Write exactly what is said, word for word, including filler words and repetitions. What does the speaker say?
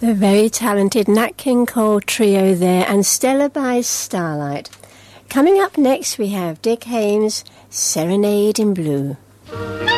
The very talented Nat King Cole trio there, and Stella by Starlight. Coming up next we have Dick Haymes' Serenade in Blue.